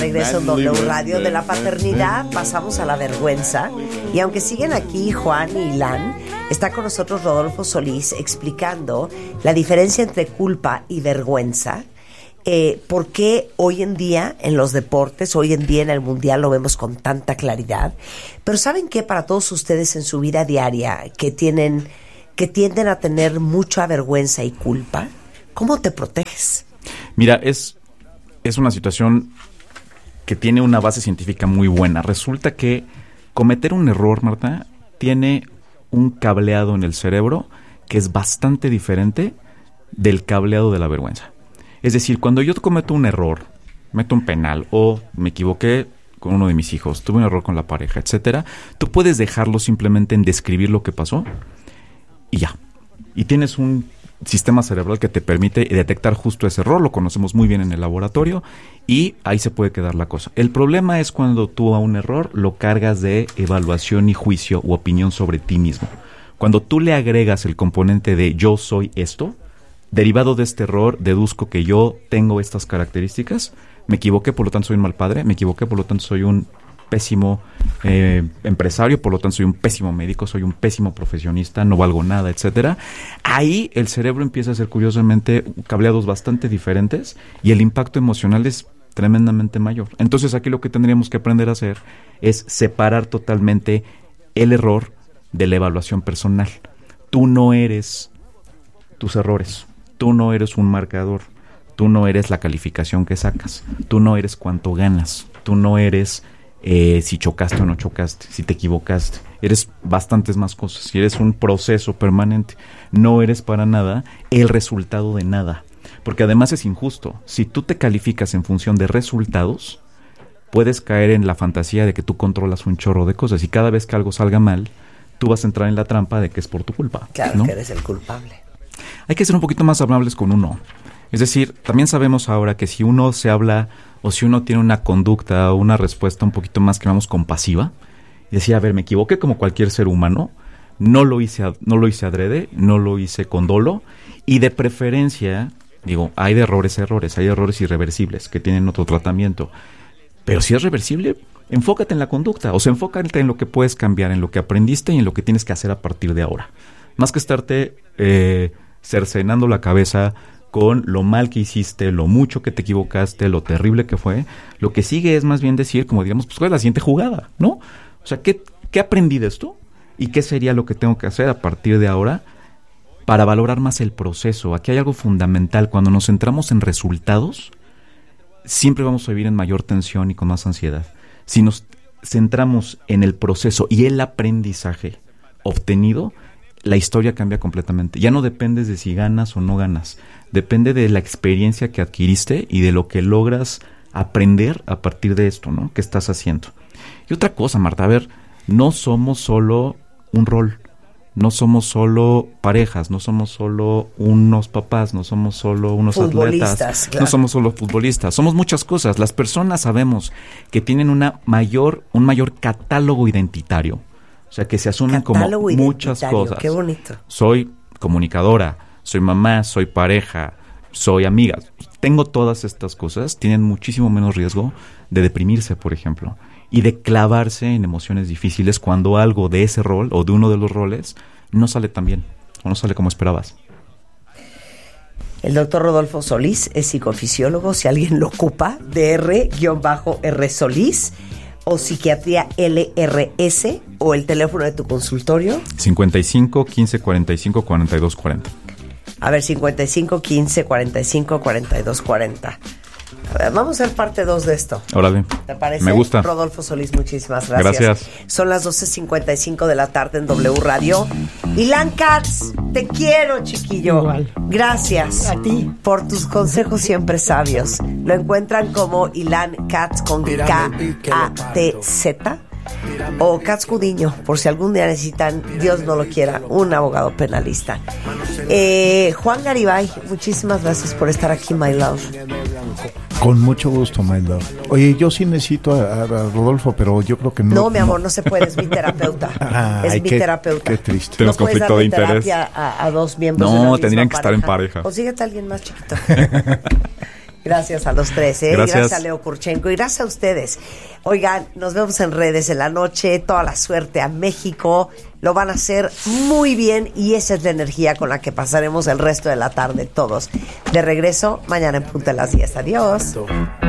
Regreso en W Radio. De la paternidad pasamos a la vergüenza. Y aunque siguen aquí Juan y Ilan, está con nosotros Rodolfo Solís explicando la diferencia entre culpa y vergüenza. ¿Por qué hoy en día en los deportes, hoy en día en el mundial lo vemos con tanta claridad? Pero ¿saben qué? Para todos ustedes en su vida diaria que tienden a tener mucha vergüenza y culpa, ¿cómo te proteges? Mira, es una situación que tiene una base científica muy buena. Resulta que cometer un error, Marta, tiene un cableado en el cerebro que es bastante diferente del cableado de la vergüenza. Es decir, cuando yo cometo un error, meto un penal o me equivoqué con uno de mis hijos, tuve un error con la pareja, etcétera, tú puedes dejarlo simplemente en describir lo que pasó y ya. Y tienes un sistema cerebral que te permite detectar justo ese error, lo conocemos muy bien en el laboratorio y ahí se puede quedar la cosa. El problema es cuando tú a un error lo cargas de evaluación y juicio u opinión sobre ti mismo. Cuando tú le agregas el componente de yo soy esto, derivado de este error deduzco que yo tengo estas características, me equivoqué, por lo tanto soy un mal padre, me equivoqué, por lo tanto soy un pésimo empresario, por lo tanto soy un pésimo médico, soy un pésimo profesionista, no valgo nada, etcétera. Ahí el cerebro empieza a ser curiosamente cableados bastante diferentes y el impacto emocional es tremendamente mayor. Entonces aquí lo que tendríamos que aprender a hacer es separar totalmente el error de la evaluación personal. Tú no eres tus errores, tú no eres un marcador, tú no eres la calificación que sacas, tú no eres cuánto ganas, tú no eres si chocaste o no chocaste, si te equivocaste, eres bastantes más cosas y eres un proceso permanente, no eres para nada el resultado de nada, porque además es injusto. Si tú te calificas en función de resultados, puedes caer en la fantasía de que tú controlas un chorro de cosas y cada vez que algo salga mal, tú vas a entrar en la trampa de que es por tu culpa. Claro, ¿no? que eres el culpable. Hay que ser un poquito más amables con uno. Es decir, también sabemos ahora que si uno se habla o si uno tiene una conducta o una respuesta un poquito más que llamamos compasiva, y decía, a ver, me equivoqué como cualquier ser humano, no lo hice adrede, no lo hice con dolo, y de preferencia, digo, hay de errores, hay errores irreversibles que tienen otro tratamiento, pero si es reversible, enfócate en la conducta, o sea, enfócate en lo que puedes cambiar, en lo que aprendiste y en lo que tienes que hacer a partir de ahora, más que estarte cercenando la cabeza con lo mal que hiciste, lo mucho que te equivocaste, lo terrible que fue. Lo que sigue es más bien decir, como digamos, pues, ¿cuál es la siguiente jugada? ¿No? O sea, ¿qué aprendí de esto? ¿Y qué sería lo que tengo que hacer a partir de ahora para valorar más el proceso? Aquí hay algo fundamental. Cuando nos centramos en resultados, siempre vamos a vivir en mayor tensión y con más ansiedad. Si nos centramos en el proceso y el aprendizaje obtenido, la historia cambia completamente. Ya no dependes de si ganas o no ganas. Depende de la experiencia que adquiriste y de lo que logras aprender a partir de esto, ¿no? ¿Qué estás haciendo? Y otra cosa, Marta, a ver, no somos solo un rol. No somos solo parejas, no somos solo unos papás, no somos solo unos atletas, claro. No somos solo futbolistas, somos muchas cosas. Las personas sabemos que tienen un mayor catálogo identitario. O sea, que se asumen como muchas cosas. Qué bonito. Soy comunicadora, soy mamá, soy pareja, soy amiga. Tengo todas estas cosas, tienen muchísimo menos riesgo de deprimirse, por ejemplo, y de clavarse en emociones difíciles cuando algo de ese rol o de uno de los roles no sale tan bien o no sale como esperabas. El doctor Rodolfo Solís es psicofisiólogo, si alguien lo ocupa, DR-R Solís, o psiquiatría LRS, o el teléfono de tu consultorio. 55 15 45 42 40. A ver, 55 15 45 42 40. A ver, vamos a hacer parte 2 de esto. Órale. ¿Te parece? Me gusta. Rodolfo Solís, muchísimas gracias. Gracias. Son las 12:55 de la tarde en W Radio. Ilan Katz, te quiero, chiquillo. Igual. Gracias. A ti. Por tus consejos siempre sabios. Lo encuentran como Ilan Katz con K-A-T-Z o Katz Gudiño, por si algún día necesitan, Dios no lo quiera, un abogado penalista. Juan Garibay, muchísimas gracias por estar aquí, my love. Con mucho gusto, my love. Oye, yo sí necesito a Rodolfo, pero yo creo que no. No, mi amor, no se puede, es mi terapeuta. Es mi terapeuta. Qué triste. Tenemos no conflicto de interés. A dos miembros de la No, misma tendrían que estar en pareja. pareja. Consíguete a alguien más chiquito. Gracias a los tres, ¿eh? Gracias. Gracias a Leo Kurchenko y gracias a ustedes. Oigan, nos vemos en redes en la noche. Toda la suerte a México. Lo van a hacer muy bien y esa es la energía con la que pasaremos el resto de la tarde todos. De regreso mañana en punto de las 10. Adiós.